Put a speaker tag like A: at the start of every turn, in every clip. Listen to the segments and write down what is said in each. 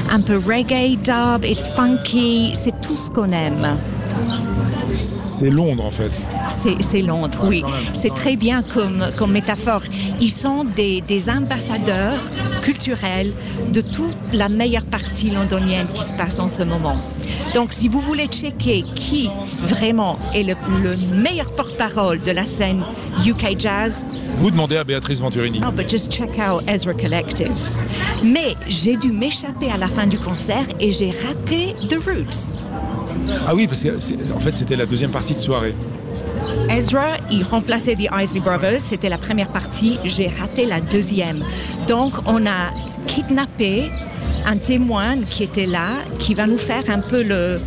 A: un peu reggae, dub, it's funky, c'est tout ce qu'on aime.
B: C'est Londres en fait.
A: C'est Londres, oui. C'est très bien comme métaphore. Ils sont des ambassadeurs culturels de toute la meilleure partie londonienne qui se passe en ce moment. Donc, si vous voulez checker qui vraiment est le meilleur porte-parole de la scène UK Jazz,
B: vous demandez à Béatrice Venturini.
A: Oh, but just check out Ezra Collective. Mais j'ai dû m'échapper à la fin du concert et j'ai raté The Roots.
B: Ah oui, parce que en fait, c'était la deuxième partie de soirée.
A: Ezra, il remplaçait The Isley Brothers, c'était la première partie, j'ai raté la deuxième. Donc, on a kidnappé un témoin qui était là, qui va nous faire un peu le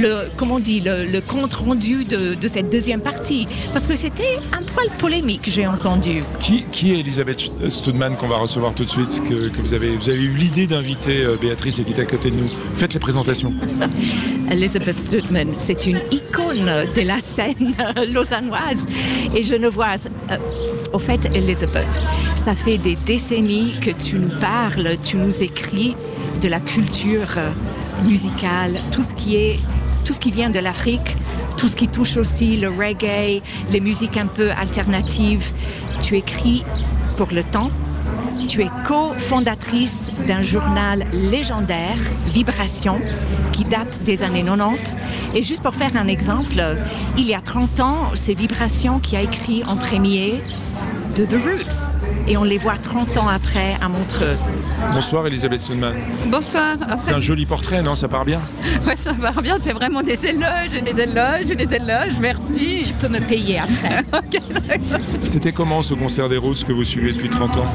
A: compte rendu de cette deuxième partie. Parce que c'était un poil polémique, j'ai entendu.
B: Qui est Elisabeth Studman qu'on va recevoir tout de suite, que vous avez eu l'idée d'inviter Béatrice et qui est à côté de nous. Faites les présentations.
A: Elizabeth Studman, c'est une icône de la scène lausannoise. Et je ne vois... au fait, Elizabeth, ça fait des décennies que tu nous parles, tu nous écris de la culture musicale, tout ce qui vient de l'Afrique, tout ce qui touche aussi le reggae, les musiques un peu alternatives. Tu écris pour Le Temps. Tu es cofondatrice d'un journal légendaire, Vibration, qui date des années 90. Et juste pour faire un exemple, il y a 30 ans, c'est Vibration qui a écrit en premier de The Roots. Et on les voit 30 ans après à Montreux.
B: Bonsoir Elisabeth Studman.
C: Bonsoir.
B: C'est un joli portrait, non? Ça part bien?
C: Ouais, ça part bien. C'est vraiment des éloges et des éloges et des éloges. Merci.
A: Tu peux me payer après.
C: Ok, d'accord.
B: C'était comment ce concert des Roots que vous suivez depuis 30 ans?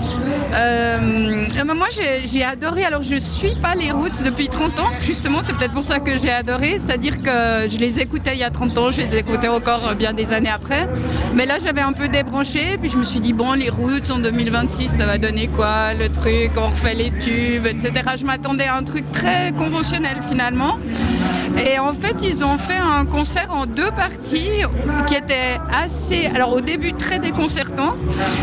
C: Moi, j'ai adoré. Alors, je suis pas les Roots depuis 30 ans. Justement, c'est peut-être pour ça que j'ai adoré. C'est-à-dire que je les écoutais il y a 30 ans. Je les écoutais encore bien des années après. Mais là, j'avais un peu débranché. Puis je me suis dit, bon, les Roots en 2026, ça va donner quoi? Le truc, on refait les tubes, etc. Je m'attendais à un truc très conventionnel finalement. Et en fait, ils ont fait un concert en 2 parties qui était assez... Alors au début, très déconcertant.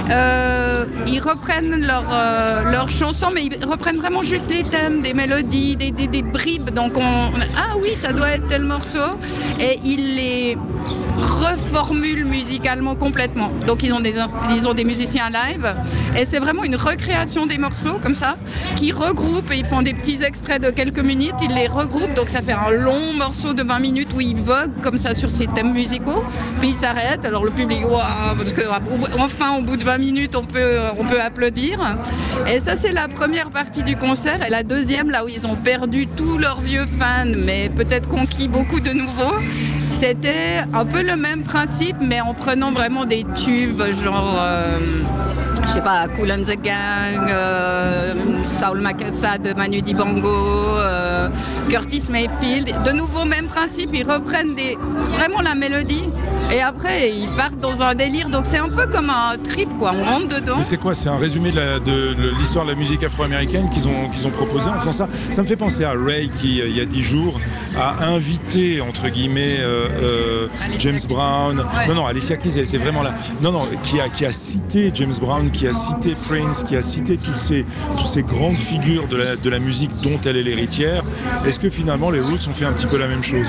C: Ils reprennent leurs chansons, mais ils reprennent vraiment juste les thèmes, des mélodies, des bribes. Donc ah oui, ça doit être tel morceau. Et ils les reformulent musicalement complètement. Donc ils ont des musiciens live. Et c'est vraiment une recréation des morceaux comme ça, qui regroupent et ils font des petits extraits de quelques minutes. Ils les regroupent, donc ça fait un long morceau de 20 minutes où ils voguent comme ça sur ces thèmes musicaux, puis ils s'arrêtent, alors le public, waouh, parce que enfin au bout de 20 minutes on peut applaudir. Et ça c'est la première partie du concert. Et la deuxième, là où ils ont perdu tous leurs vieux fans, mais peut-être conquis beaucoup de nouveaux, c'était un peu le même principe, mais en prenant vraiment des tubes genre je sais pas, Kool and the Gang, Saul Makassa de Manu Dibango, Curtis Mayfield. De nouveau, même principe, ils reprennent vraiment la mélodie et après ils partent dans un délire. Donc c'est un peu comme un trip, quoi. On rentre dedans.
B: Mais c'est quoi? C'est un résumé de l'histoire de la musique afro-américaine qu'ils ont proposé en faisant ça. Ça me fait penser à Ray qui, il y a 10 jours, a invité, entre guillemets, James Brown. Ouais. Non, Alicia Keys, elle était vraiment là. Non, qui a cité James Brown, qui a cité Prince, qui a cité toutes ces grandes figures de la musique dont elle est l'héritière. Est-ce que finalement les Roots ont fait un petit peu la même chose?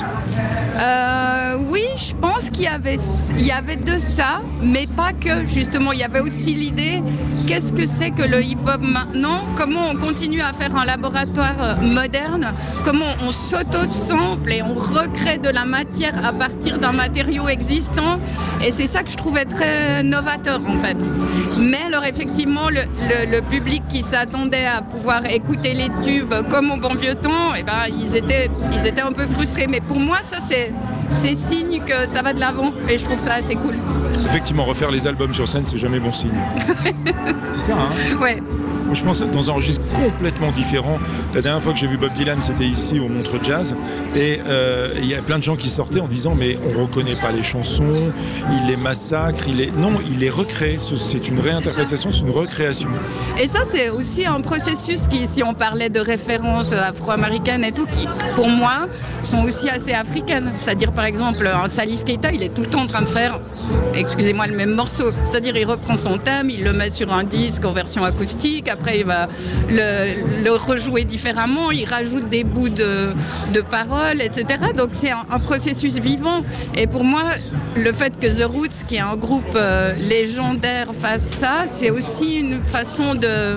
C: Oui, je pense qu'il y avait de ça, mais pas que. Justement, il y avait aussi l'idée, qu'est-ce que c'est que le hip-hop maintenant? Comment on continue à faire un laboratoire moderne? Comment on s'auto-sample et on recrée de la matière à partir d'un matériau existant? Et c'est ça que je trouvais très novateur, en fait. Mais alors, effectivement, le public qui s'attendait à pouvoir écouter les tubes comme au bon vieux temps, eh ben, ils étaient un peu frustrés. Mais pour moi, ça, c'est signe que ça va de l'avant et je trouve ça assez cool.
B: Effectivement, refaire les albums sur scène, c'est jamais bon signe. C'est ça, hein?
C: Ouais.
B: Moi, je pense dans un registre complètement différent. La dernière fois que j'ai vu Bob Dylan, c'était ici au Montreux Jazz. Et il y a plein de gens qui sortaient en disant mais on ne reconnaît pas les chansons, il les massacre, non, il les recrée. C'est une réinterprétation, c'est une recréation.
C: Et ça, c'est aussi un processus qui, si on parlait de références afro-américaines et tout, qui, pour moi, sont aussi assez africaines. C'est-à-dire, par exemple, un Salif Keita, il est tout le temps en train de faire, excusez-moi, le même morceau. C'est-à-dire, il reprend son thème, il le met sur un disque en version acoustique, après après il va le rejouer différemment, il rajoute des bouts de paroles, etc. Donc c'est un processus vivant. Et pour moi, le fait que The Roots, qui est un groupe légendaire, fasse ça, c'est aussi une façon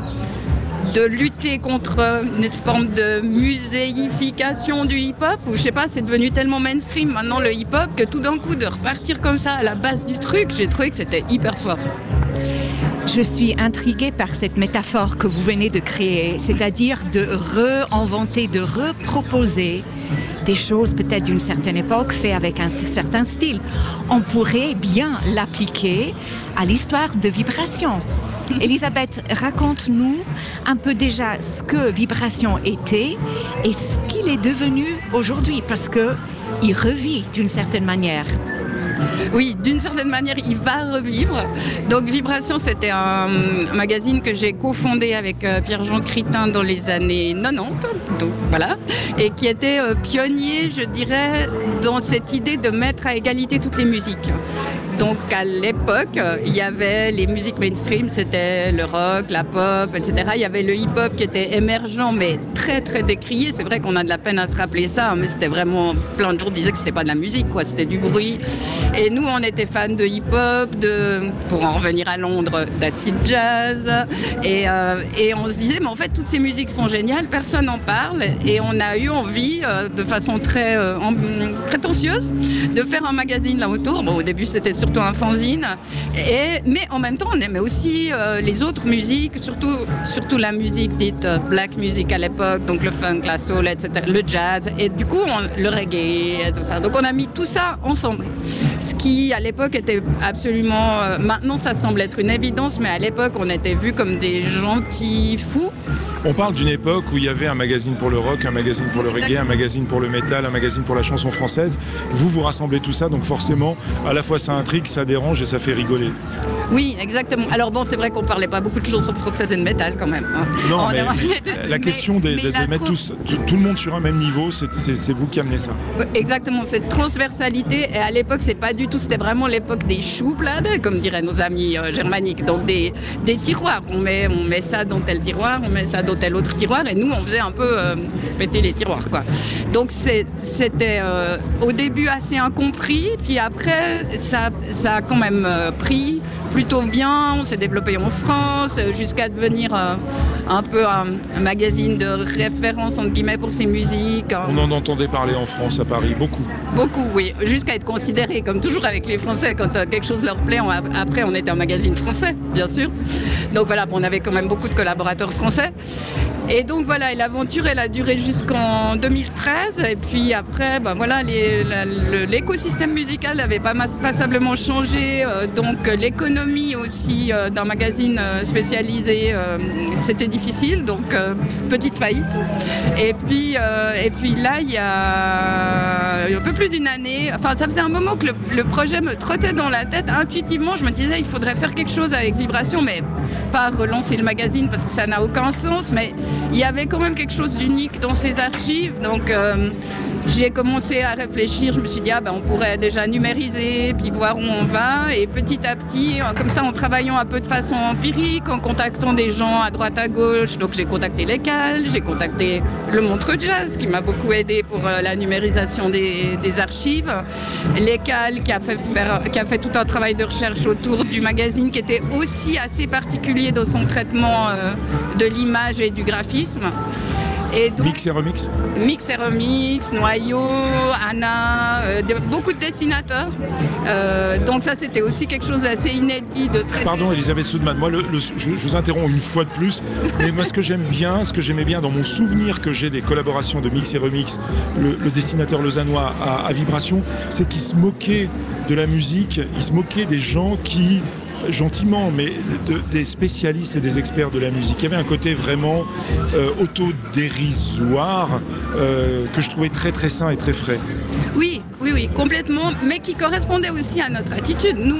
C: de lutter contre une forme de muséification du hip-hop, où je sais pas, c'est devenu tellement mainstream maintenant le hip-hop que tout d'un coup de repartir comme ça à la base du truc, j'ai trouvé que c'était hyper fort.
A: Je suis intriguée par cette métaphore que vous venez de créer, c'est-à-dire de réinventer, de reproposer des choses peut-être d'une certaine époque faites avec un certain style. On pourrait bien l'appliquer à l'histoire de Vibration. Elisabeth, raconte-nous un peu déjà ce que Vibration était et ce qu'il est devenu aujourd'hui, parce qu'il revit d'une certaine manière.
C: Oui, d'une certaine manière, il va revivre. Donc Vibration, c'était un magazine que j'ai cofondé avec Pierre-Jean Critin dans les années 90, donc voilà, et qui était pionnier, je dirais, dans cette idée de mettre à égalité toutes les musiques. Donc à l'époque, il y avait les musiques mainstream, c'était le rock, la pop, etc. Il y avait le hip-hop qui était émergent, mais très très décrié. C'est vrai qu'on a de la peine à se rappeler ça, mais c'était vraiment, plein de gens disaient que c'était pas de la musique, quoi, c'était du bruit. Et nous, on était fans de hip-hop, pour en revenir à Londres, d'acid jazz. Et on se disait, mais en fait, toutes ces musiques sont géniales, personne n'en parle. Et on a eu envie, de façon très prétentieuse, de faire un magazine là autour. Bon, au début, c'était surtout un fanzine. Mais en même temps, on aimait aussi les autres musiques, surtout la musique dite black music à l'époque, donc le funk, la soul, etc., le jazz. Et du coup, le reggae, et tout ça. Donc on a mis tout ça ensemble. Ce qui, à l'époque, était absolument... maintenant, ça semble être une évidence, mais à l'époque, on était vus comme des gentils fous.
B: On parle d'une époque où il y avait un magazine pour le rock, un magazine pour le reggae, un magazine pour le métal, un magazine pour la chanson française. Vous rassemblez tout ça, donc forcément, à la fois ça intrigue, ça dérange et ça fait rigoler.
C: Oui, exactement. Alors bon, c'est vrai qu'on parlait pas beaucoup de chansons françaises et de métal quand même.
B: Non, mais la question de mettre tout le monde sur un même niveau, c'est vous qui amenez ça.
C: Exactement, cette transversalité. Et à l'époque, c'est pas du tout, c'était vraiment l'époque des choublades, comme diraient nos amis germaniques. Donc des tiroirs. On met ça dans tel tiroir, on met ça dans tel autre tiroir. Et nous, on faisait un peu péter les tiroirs, quoi. Donc c'était au début assez incompris. Puis après, ça a quand même pris plutôt bien, on s'est développé en France jusqu'à devenir un peu un magazine de référence entre guillemets pour ces musiques.
B: On en entendait parler en France, à Paris, beaucoup.
C: Beaucoup, oui, jusqu'à être considéré, comme toujours avec les Français, quand quelque chose leur plaît, après on était un magazine français, bien sûr. Donc voilà, on avait quand même beaucoup de collaborateurs français. Et donc voilà, et l'aventure elle a duré jusqu'en 2013 et puis après voilà, l'écosystème musical avait pas passablement changé, donc l'économie aussi d'un magazine spécialisé c'était difficile, donc petite faillite. Et puis là il y a un peu plus d'une année, enfin ça faisait un moment que le projet me trottait dans la tête. Intuitivement je me disais il faudrait faire quelque chose avec Vibration, mais pas relancer le magazine parce que ça n'a aucun sens, mais il y avait quand même quelque chose d'unique dans ces archives, donc j'ai commencé à réfléchir, je me suis dit on pourrait déjà numériser, puis voir où on va, et petit à petit, comme ça en travaillant un peu de façon empirique, en contactant des gens à droite à gauche, donc j'ai contacté l'ECAL, j'ai contacté le Montreux Jazz qui m'a beaucoup aidé pour la numérisation des archives, l'ECAL qui a fait tout un travail de recherche autour du magazine qui était aussi assez particulier dans son traitement de l'image et du graphisme. Et donc,
B: Mix et remix.
C: Mix et remix, Noyau, Anna, beaucoup de dessinateurs. Donc ça, c'était aussi quelque chose d'assez inédit de traiter.
B: Pardon, Elisabeth Soudman, moi, je vous interromps une fois de plus, mais moi, ce que j'aimais bien dans mon souvenir que j'ai des collaborations de Mix et remix, le dessinateur lausannois à Vibration, c'est qu'il se moquait de la musique, il se moquait des gens qui... gentiment, mais des spécialistes et des experts de la musique. Il y avait un côté vraiment autodérisoire que je trouvais très très sain et très frais.
C: Oui, complètement, mais qui correspondait aussi à notre attitude. Nous,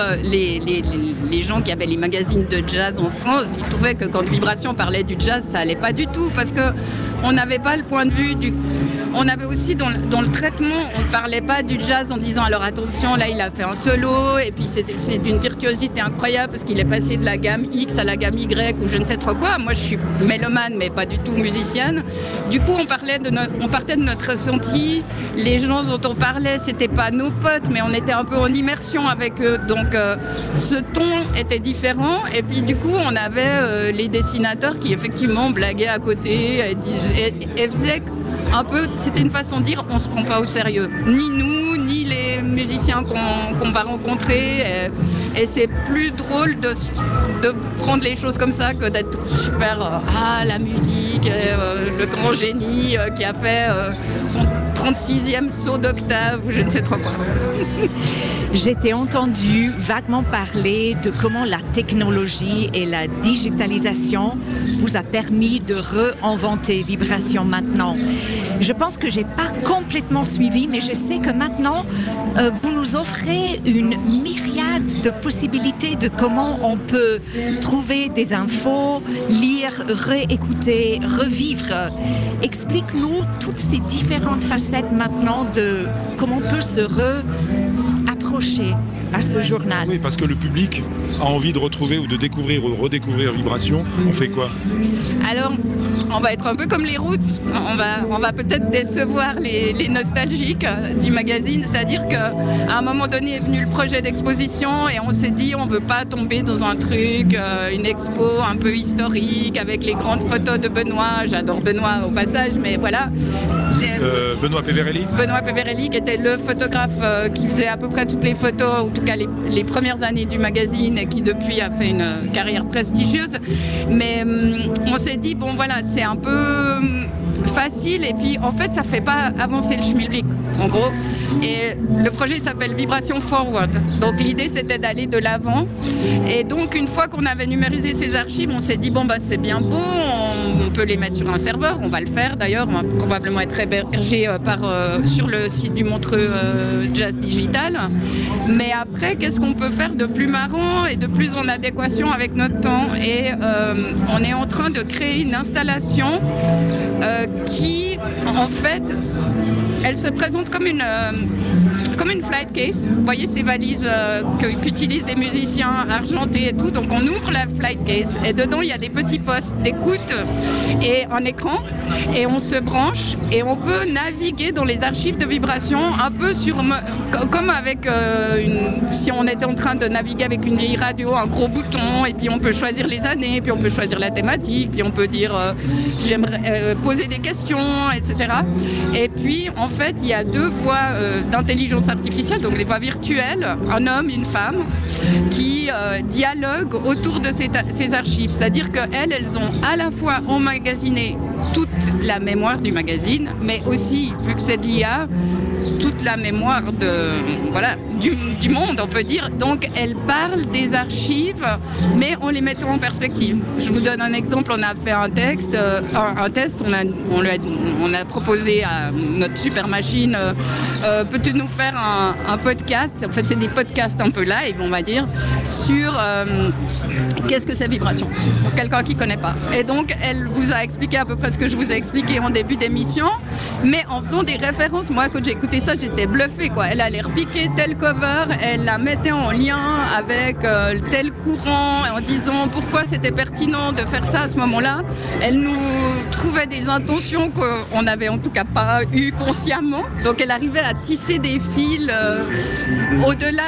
C: les gens qui avaient les magazines de jazz en France, ils trouvaient que quand Vibration parlait du jazz, ça allait pas du tout, parce que on n'avait pas le point de vue on avait aussi dans le traitement, on ne parlait pas du jazz en disant alors attention, là il a fait un solo et puis c'est d'une virtuosité incroyable parce qu'il est passé de la gamme X à la gamme Y ou je ne sais trop quoi. Moi je suis mélomane mais pas du tout musicienne. Du coup on partait de notre ressenti. Les gens dont on parlait, c'était pas nos potes mais on était un peu en immersion avec eux. Donc ce ton était différent et puis du coup on avait les dessinateurs qui effectivement blaguaient à côté et faisaient un peu, c'était une façon de dire on se prend pas au sérieux, ni nous ni les musiciens qu'on va rencontrer et c'est plus drôle de prendre les choses comme ça que d'être super la musique, le grand génie qui a fait son 36e saut d'octave ou je ne sais trop quoi.
A: Je t'ai entendu vaguement parler de comment la technologie et la digitalisation vous a permis de réinventer Vibration maintenant. Je pense que j'ai pas complètement suivi, mais je sais que maintenant, vous nous offrez une myriade de possibilités de comment on peut trouver des infos, lire, réécouter, revivre. Explique-nous toutes ces différentes facettes maintenant de comment on peut se approcher à ce journal.
B: Oui, parce que le public a envie de retrouver ou de découvrir ou de redécouvrir Vibration. On fait quoi?
C: Alors, on va être un peu comme les Roots. On va peut-être décevoir les nostalgiques du magazine. C'est-à-dire qu'à un moment donné est venu le projet d'exposition et on s'est dit on ne veut pas tomber dans un truc, une expo un peu historique avec les grandes photos de Benoît. J'adore Benoît au passage, mais voilà.
B: Benoît Peverelli.
C: Benoît Peverelli qui était le photographe qui faisait à peu près toutes les photos, en tout cas les premières années du magazine et qui depuis a fait une carrière prestigieuse. Mais on s'est dit, bon voilà, c'est un peu facile et puis en fait ça fait pas avancer le schmilblick en gros. Et le projet s'appelle Vibration Forward. Donc l'idée c'était d'aller de l'avant. Et donc une fois qu'on avait numérisé ces archives, on s'est dit bon bah c'est bien beau, on peut les mettre sur un serveur, on va le faire d'ailleurs, on va probablement être hébergé sur le site du Montreux Jazz Digital. Mais après, qu'est-ce qu'on peut faire de plus marrant et de plus en adéquation avec notre temps? Et on est en train de créer une installation qui, en fait, elle se présente comme une flight case. Vous voyez ces valises qu'utilisent les musiciens argentés et tout. Donc on ouvre la flight case et dedans il y a des petits postes d'écoute et un écran et on se branche et on peut naviguer dans les archives de Vibration un peu comme avec si on était en train de naviguer avec une vieille radio, un gros bouton et puis on peut choisir les années, puis on peut choisir la thématique, puis on peut dire j'aimerais poser des questions, etc. Et puis en fait il y a deux voix d'intelligence artificielle, donc des voix virtuelles, un homme, une femme, qui dialoguent autour de ces archives. C'est-à-dire qu'elles ont à la fois emmagasiné toute la mémoire du magazine, mais aussi, vu que c'est de l'IA, toute la mémoire du monde, on peut dire. Donc, elles parlent des archives, mais en les mettant en perspective. Je vous donne un exemple. On a fait un test. On a proposé à notre super machine peux-tu nous faire un podcast? En fait, c'est des podcasts un peu live, on va dire, sur qu'est-ce que c'est Vibration, pour quelqu'un qui ne connaît pas. Et donc, elle vous a expliqué à peu près ce que je vous ai expliqué en début d'émission, mais en faisant des références. Moi, quand j'ai écouté ça, j'étais bluffée, quoi. Elle allait repiquer tel cover, elle la mettait en lien avec tel courant, en disant pourquoi c'était pertinent de faire ça à ce moment-là. Elle nous trouvait des intentions qu'on n'avait en tout cas pas eues consciemment. Donc, elle arrivait à tisser des fils au-delà